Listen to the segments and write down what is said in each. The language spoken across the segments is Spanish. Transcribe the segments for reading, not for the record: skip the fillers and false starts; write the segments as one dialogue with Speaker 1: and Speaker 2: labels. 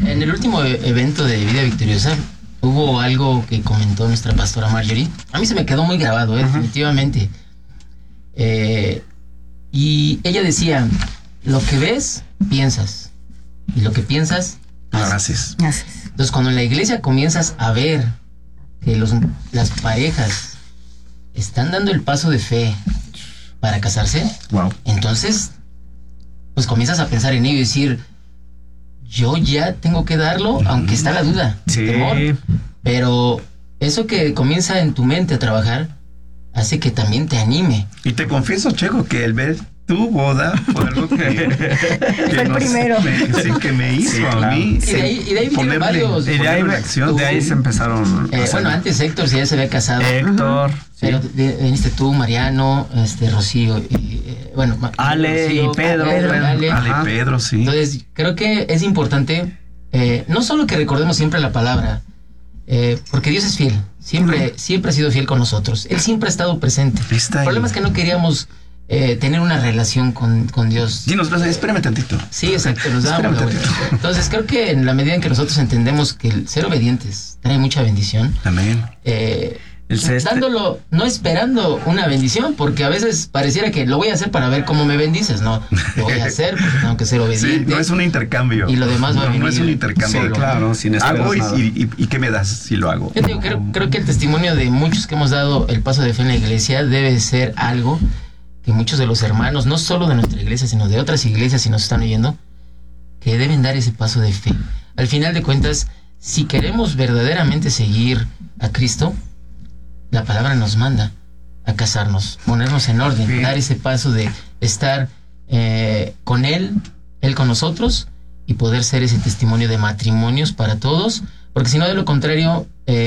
Speaker 1: En el último evento de Vida Victoriosa hubo algo que comentó nuestra pastora Marjorie. A mí se me quedó muy grabado, definitivamente. Y ella decía, lo que ves, piensas. Y lo que piensas, haces. Entonces, cuando en la iglesia comienzas a ver que las parejas están dando el paso de fe para casarse, entonces, pues comienzas a pensar en ello y decir, yo ya tengo que darlo, aunque está la duda, temor, pero eso que comienza en tu mente a trabajar hace que también te anime.
Speaker 2: Y te confieso, Checo, que el ver tu boda fue algo que
Speaker 3: fue el primero.
Speaker 2: Que me hizo a mí.
Speaker 1: Y de ahí vinieron varios.
Speaker 4: Y de ahí se empezaron.
Speaker 1: Bueno, antes Héctor ya se había casado.
Speaker 4: Héctor.
Speaker 1: Pero viniste tú, Mariano, Rocío,
Speaker 4: Ale
Speaker 1: Rocío,
Speaker 4: y Pedro.
Speaker 1: Ale
Speaker 2: y Pedro, sí.
Speaker 1: Entonces, creo que es importante, no solo que recordemos siempre la palabra, porque Dios es fiel. Siempre ha sido fiel con nosotros. Él siempre ha estado presente. El problema es que no queríamos tener una relación con Dios.
Speaker 2: Sí, nosotros, espérame tantito.
Speaker 1: Sí, exacto, nos dábamos la vuelta. Entonces, creo que en la medida en que nosotros entendemos que el ser obedientes trae mucha bendición.
Speaker 2: Amén.
Speaker 1: Dándolo, no esperando una bendición, porque a veces pareciera que lo voy a hacer para ver cómo me bendices. No, lo voy a hacer porque tengo que ser obediente.
Speaker 2: Sí, no es un intercambio.
Speaker 1: Y lo demás va a venir.
Speaker 2: No es un intercambio.
Speaker 1: Solo,
Speaker 4: claro, sin esperar
Speaker 2: hago
Speaker 4: nada.
Speaker 2: ¿Y qué me das si lo hago?
Speaker 1: Yo digo, creo que el testimonio de muchos que hemos dado el paso de fe en la iglesia debe ser algo que muchos de los hermanos, no solo de nuestra iglesia, sino de otras iglesias, si nos están oyendo, que deben dar ese paso de fe. Al final de cuentas, si queremos verdaderamente seguir a Cristo, la palabra nos manda a casarnos, ponernos en orden, dar ese paso de estar con Él con nosotros, y poder ser ese testimonio de matrimonios para todos, porque si no, de lo contrario,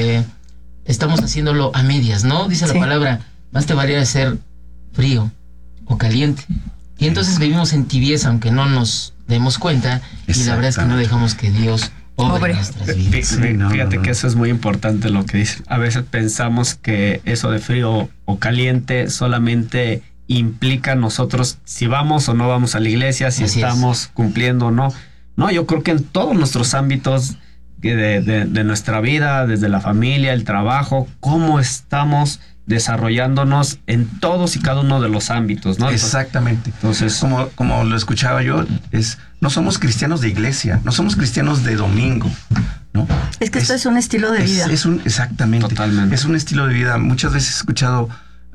Speaker 1: estamos haciéndolo a medias, ¿no? Dice la palabra, más te valdría ser frío o caliente. Y entonces vivimos en tibieza, aunque no nos demos cuenta, y la verdad es que no dejamos que Dios obre nuestras vidas.
Speaker 4: Fíjate que eso es muy importante lo que dice. A veces pensamos que eso de frío o caliente solamente implica nosotros si vamos o no vamos a la iglesia, si estamos cumpliendo o no. No, yo creo que en todos nuestros ámbitos de nuestra vida, desde la familia, el trabajo, cómo estamos desarrollándonos en todos y cada uno de los ámbitos, ¿no?
Speaker 2: Exactamente.
Speaker 4: Entonces,
Speaker 2: como lo escuchaba yo, no somos cristianos de iglesia, no somos cristianos de domingo, ¿no?
Speaker 3: Es que esto es un estilo de vida.
Speaker 2: Exactamente.
Speaker 4: Totalmente.
Speaker 2: Es un estilo de vida. Muchas veces he escuchado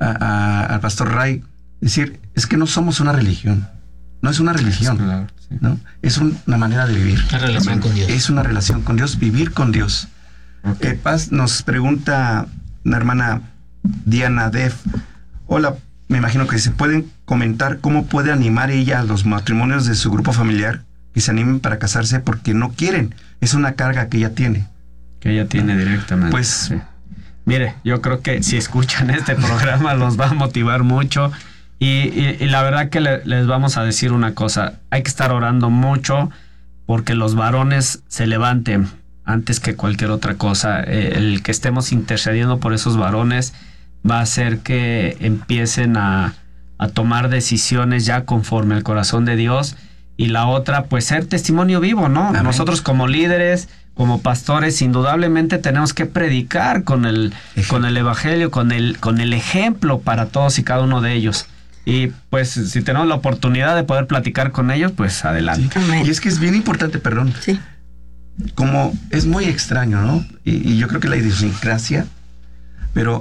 Speaker 2: al pastor Ray decir, es que no somos una religión. No es una religión,
Speaker 4: claro,
Speaker 2: ¿no? Es una manera de vivir.
Speaker 1: Una relación con Dios.
Speaker 2: Es una relación con Dios, vivir con Dios. Paz nos pregunta una hermana Diana Def. Hola, me imagino que se pueden comentar cómo puede animar ella a los matrimonios de su grupo familiar que se animen para casarse porque no quieren. Es una carga que ella tiene.
Speaker 4: Directamente.
Speaker 2: Pues,
Speaker 4: sí. Mire, yo creo que si escuchan este programa los va a motivar mucho. Y la verdad que les vamos a decir una cosa. Hay que estar orando mucho porque los varones se levanten antes que cualquier otra cosa. El que estemos intercediendo por esos varones va a hacer que empiecen a tomar decisiones ya conforme al corazón de Dios. Y la otra, pues ser testimonio vivo, ¿no? Amén. Nosotros como líderes, como pastores, indudablemente tenemos que predicar con el evangelio, con el ejemplo para todos y cada uno de ellos. Y pues si tenemos la oportunidad de poder platicar con ellos, pues adelante.
Speaker 2: Sí. Y es que es bien importante, perdón.
Speaker 3: Sí.
Speaker 2: Como es muy extraño, ¿no? Y yo creo que la idiosincrasia, pero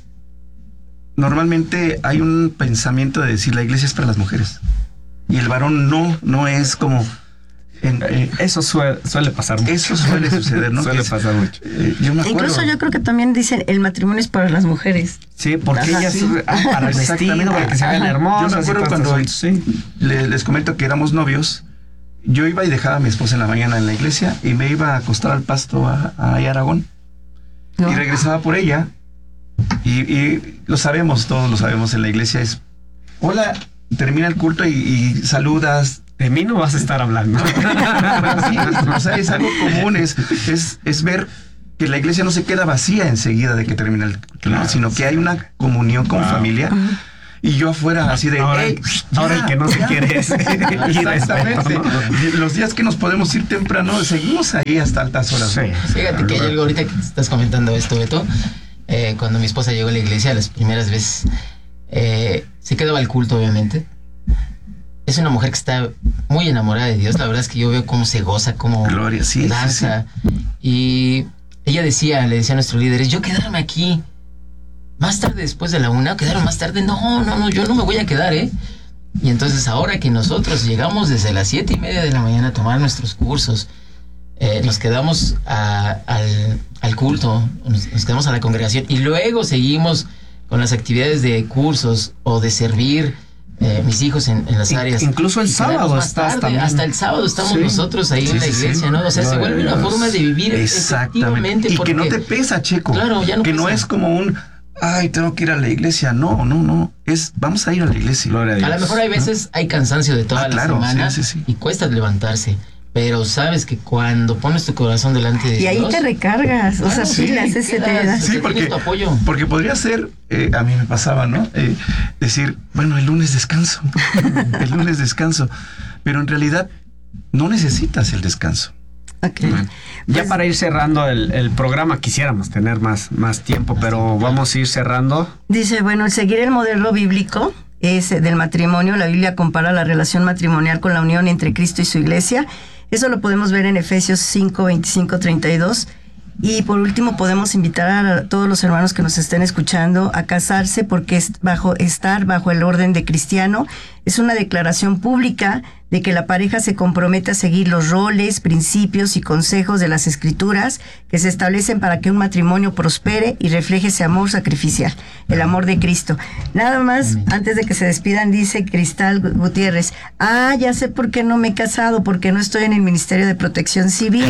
Speaker 2: normalmente hay un pensamiento de decir la iglesia es para las mujeres. Y el varón no es como...
Speaker 4: eso suele pasar mucho.
Speaker 2: Eso suele suceder, ¿no?
Speaker 4: Suele pasar mucho.
Speaker 2: Yo me acuerdo.
Speaker 3: Incluso yo creo que también dicen el matrimonio es para las mujeres.
Speaker 4: Sí, porque ellas para el vestido, para que se vean hermosas.
Speaker 2: Yo me acuerdo cuando les comento que éramos novios, yo iba y dejaba a mi esposa en la mañana en la iglesia y me iba a acostar al pasto a Aragón. No. Y regresaba por ella y lo sabemos, todos lo sabemos en la iglesia, es hola, termina el culto y saludas.
Speaker 4: De mí no vas a estar hablando.
Speaker 2: Sí, o sea, es algo común, es ver que la iglesia no se queda vacía enseguida de que termina el culto, ¿no? Sino que hay una comunión con familia. Y yo afuera así de...
Speaker 4: Ahora,
Speaker 2: "Ey,
Speaker 4: ahora el que no se quiere es
Speaker 2: Exactamente. Y los días que nos podemos ir temprano, seguimos ahí hasta altas horas.
Speaker 4: Sí.
Speaker 1: Fíjate que hay algo ahorita que estás comentando esto, Beto. Cuando mi esposa llegó a la iglesia las primeras veces, se quedó al culto, obviamente. Es una mujer que está muy enamorada de Dios. La verdad es que yo veo cómo se goza, cómo
Speaker 2: Gloria, sí,
Speaker 1: danza. Y ella le decía a nuestros líderes, yo quedarme aquí más tarde después de la 1, quedaron más tarde. No, yo no me voy a quedar, ¿eh? Y entonces ahora que nosotros llegamos desde las 7:30 de la mañana a tomar nuestros cursos, nos quedamos al culto, nos quedamos a la congregación y luego seguimos con las actividades de cursos o de servir mis hijos en las áreas.
Speaker 4: Incluso el sábado estás también.
Speaker 1: Hasta el sábado estamos nosotros ahí en la iglesia, ¿no? O sea, se vuelve una forma de vivir
Speaker 2: exactamente. Y que no te pesa, Checo.
Speaker 1: Claro, ya no
Speaker 2: que
Speaker 1: pesa.
Speaker 2: no es como un... Ay, tengo que ir a la iglesia. No. Vamos a ir a la iglesia.
Speaker 4: Gloria a Dios.
Speaker 1: A lo mejor hay veces hay cansancio de toda la semana y cuesta levantarse. Pero sabes que cuando pones tu corazón delante de Dios...
Speaker 3: Y ahí te recargas, o sea, pilas, ese te da.
Speaker 2: Sí, porque podría ser, a mí me pasaba, ¿no? Decir, bueno, el lunes descanso. Pero en realidad no necesitas el descanso.
Speaker 3: Okay.
Speaker 4: Bueno, ya para ir cerrando el programa, quisiéramos tener más tiempo, pero vamos a ir cerrando.
Speaker 3: Dice, bueno, el seguir el modelo bíblico es del matrimonio. La Biblia compara la relación matrimonial con la unión entre Cristo y su iglesia. Eso lo podemos ver en Efesios 5, 25, 32. Y por último podemos invitar a todos los hermanos que nos estén escuchando a casarse porque estar bajo el orden de cristiano es una declaración pública de que la pareja se compromete a seguir los roles, principios y consejos de las Escrituras que se establecen para que un matrimonio prospere y refleje ese amor sacrificial, el amor de Cristo. Nada más, antes de que se despidan, dice Cristal Gutiérrez, ya sé por qué no me he casado, porque no estoy en el Ministerio de Protección Civil.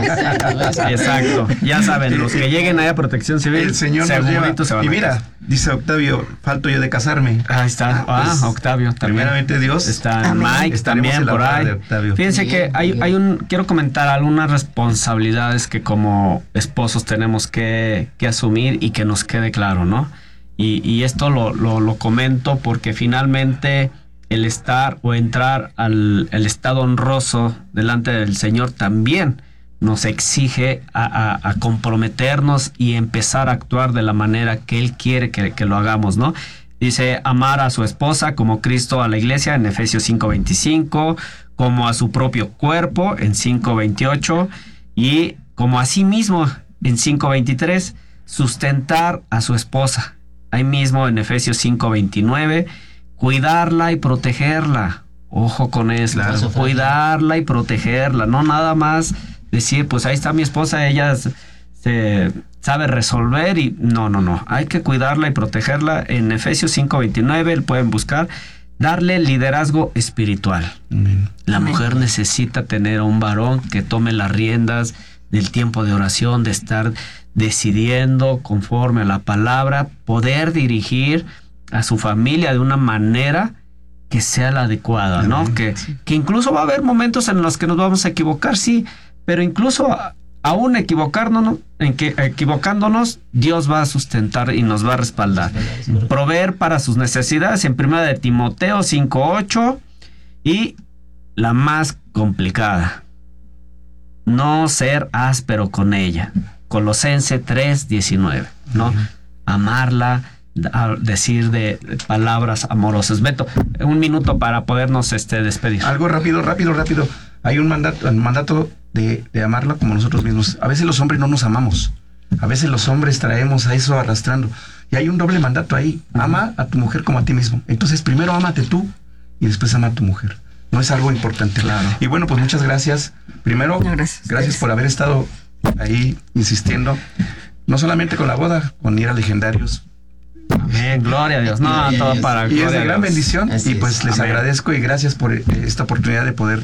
Speaker 4: Exacto. Ya saben, los que lleguen allá a Protección Civil,
Speaker 2: el Señor nos lleva.
Speaker 4: Se van
Speaker 2: y mira, dice Octavio, falto yo de casarme.
Speaker 4: Ahí está.
Speaker 2: Pues,
Speaker 4: Octavio también.
Speaker 2: Primeramente Dios.
Speaker 4: Está Mike también por ahí. Fíjense que quiero comentar algunas responsabilidades que como esposos tenemos que asumir y que nos quede claro, ¿no? Y esto lo comento porque finalmente el estar o entrar al estado honroso delante del Señor también nos exige a comprometernos y empezar a actuar de la manera que Él quiere que lo hagamos, ¿no? Dice, amar a su esposa como Cristo a la iglesia en Efesios 5:25, como a su propio cuerpo en 5:28 y como a sí mismo en 5:23, sustentar a su esposa. Ahí mismo en Efesios 5:29, cuidarla y protegerla. Ojo con eso, claro, cuidarla y protegerla, no nada más decir, pues ahí está mi esposa, ella se sabe resolver y no, hay que cuidarla y protegerla. En Efesios 5:29 pueden buscar, darle liderazgo espiritual. La mujer necesita tener a un varón que tome las riendas del tiempo de oración, de estar decidiendo conforme a la palabra, poder dirigir a su familia de una manera que sea la adecuada, ¿no? Que incluso va a haber momentos en los que nos vamos a equivocar, sí, pero incluso aún equivocándonos, Dios va a sustentar y nos va a respaldar. Proveer para sus necesidades en 1 de Timoteo 5:8 y la más complicada, no ser áspero con ella. Colosenses 3:19, ¿no? Amarla, decir de palabras amorosas. Beto, un minuto para podernos despedir.
Speaker 2: Algo rápido. Hay un mandato de amarla como nosotros mismos. A veces los hombres no nos amamos. A veces los hombres traemos a eso arrastrando. Y hay un doble mandato ahí. Ama a tu mujer como a ti mismo. Entonces primero ámate tú y después ama a tu mujer. No es algo importante.
Speaker 4: Claro.
Speaker 2: Y bueno, pues muchas gracias. Primero, gracias por haber estado ahí insistiendo. No solamente con la boda, con ir a Legendarios.
Speaker 4: Amén, gloria a Dios. No, todo para
Speaker 2: y es de gran bendición.
Speaker 1: Así
Speaker 2: y pues
Speaker 1: es.
Speaker 2: les
Speaker 4: Amén.
Speaker 2: agradezco y gracias por esta oportunidad de poder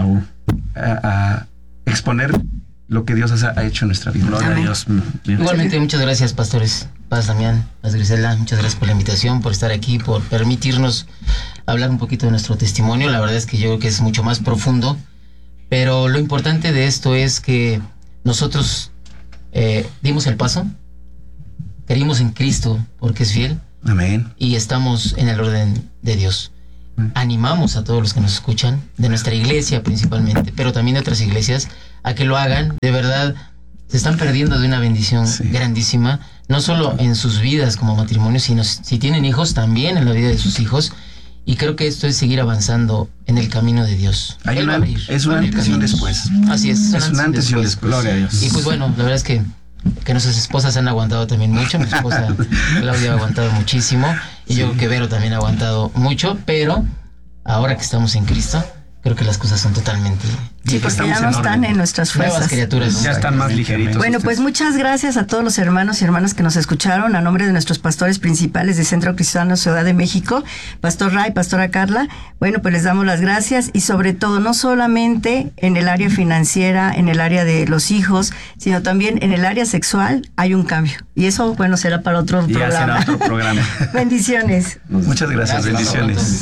Speaker 2: a exponer lo que Dios ha hecho en nuestra vida.
Speaker 4: Gloria a Dios.
Speaker 1: Igualmente, muchas gracias, pastores. Paz Damián, Paz Grisela, muchas gracias por la invitación, por estar aquí, por permitirnos hablar un poquito de nuestro testimonio. La verdad es que yo creo que es mucho más profundo, pero lo importante de esto es que nosotros dimos el paso, creímos en Cristo porque es fiel,
Speaker 2: Amén.
Speaker 1: Y estamos en el orden de Dios. Animamos a todos los que nos escuchan, de nuestra iglesia principalmente, pero también de otras iglesias, a que lo hagan. De verdad, se están perdiendo de una bendición grandísima, no solo en sus vidas como matrimonio, sino si tienen hijos, también en la vida de sus hijos. Y creo que esto es seguir avanzando en el camino de Dios.
Speaker 2: Es un antes y un después.
Speaker 1: Así es
Speaker 2: un antes y un después.
Speaker 4: Gloria a Dios.
Speaker 1: Y pues bueno, la verdad es que nuestras esposas han aguantado también mucho. Mi esposa Claudia ha aguantado muchísimo. Y yo creo que Vero también ha aguantado mucho. Pero ahora que estamos en Cristo, creo que las cosas son totalmente
Speaker 3: porque ya no están en nuestras fuerzas.
Speaker 1: Nuevas criaturas.
Speaker 4: Ya están más ligeritos.
Speaker 3: Bueno, pues muchas gracias a todos los hermanos y hermanas que nos escucharon, a nombre de nuestros pastores principales de Centro Cristiano Ciudad de México, Pastor Ray, Pastora Carla. Bueno, pues les damos las gracias, y sobre todo, no solamente en el área financiera, en el área de los hijos, sino también en el área sexual hay un cambio. Y eso, bueno, será para otro programa.
Speaker 4: Ya será otro programa.
Speaker 3: Bendiciones.
Speaker 2: Muchas gracias. Bendiciones.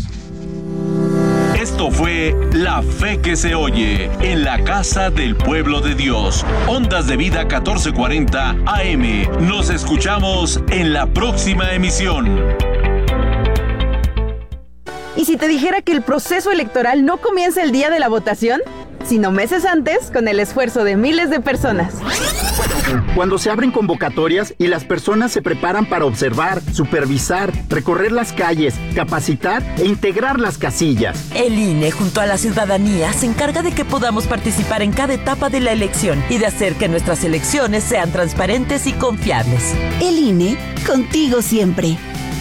Speaker 5: Esto fue La Fe que se oye en la casa del pueblo de Dios. Ondas de Vida 1440 AM. Nos escuchamos en la próxima emisión.
Speaker 6: ¿Y si te dijera que el proceso electoral no comienza el día de la votación, sino meses antes, con el esfuerzo de miles de personas?
Speaker 7: Cuando se abren convocatorias y las personas se preparan para observar, supervisar, recorrer las calles, capacitar e integrar las casillas.
Speaker 8: El INE, junto a la ciudadanía, se encarga de que podamos participar en cada etapa de la elección y de hacer que nuestras elecciones sean transparentes y confiables.
Speaker 9: El INE, contigo siempre.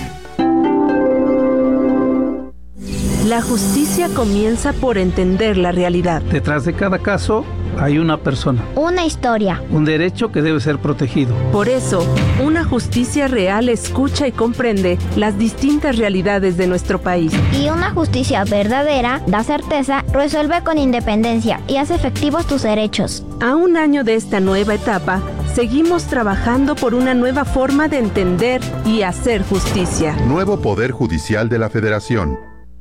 Speaker 6: La justicia comienza por entender la realidad.
Speaker 10: Detrás de cada caso hay una persona.
Speaker 11: Una historia.
Speaker 10: Un derecho que debe ser protegido.
Speaker 6: Por eso, una justicia real escucha y comprende las distintas realidades de nuestro país.
Speaker 11: Y una justicia verdadera da certeza, resuelve con independencia y hace efectivos tus derechos.
Speaker 6: A un año de esta nueva etapa, seguimos trabajando por una nueva forma de entender y hacer justicia.
Speaker 12: Nuevo Poder Judicial de la Federación.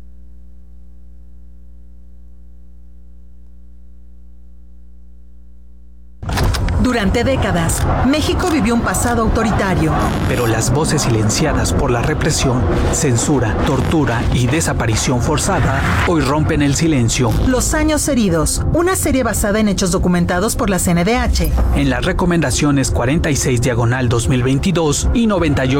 Speaker 13: Durante décadas, México vivió un pasado autoritario.
Speaker 14: Pero las voces silenciadas por la represión, censura, tortura y desaparición forzada hoy rompen el silencio.
Speaker 13: Los años heridos, una serie basada en hechos documentados por la CNDH.
Speaker 14: En las recomendaciones 46/2022 y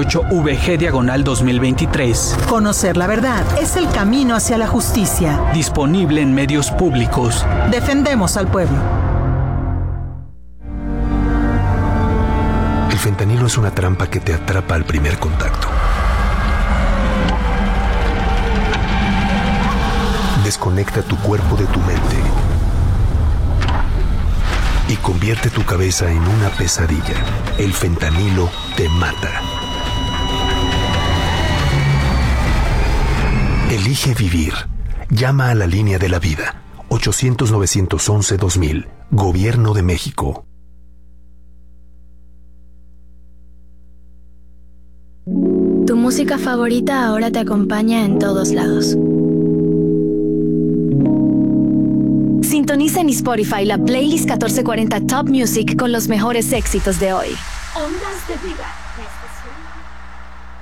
Speaker 14: 98/VG/2023.
Speaker 13: Conocer la verdad es el camino hacia la justicia.
Speaker 14: Disponible en medios públicos.
Speaker 13: Defendemos al pueblo.
Speaker 15: El fentanilo es una trampa que te atrapa al primer contacto. Desconecta tu cuerpo de tu mente y convierte tu cabeza en una pesadilla. El fentanilo te mata. Elige vivir. Llama a la línea de la vida. 800-911-2000. Gobierno de México.
Speaker 16: Tu música favorita ahora te acompaña en todos lados. Sintoniza en Spotify la playlist 1440 Top Music con los mejores éxitos de hoy.
Speaker 17: Ondas de Vida.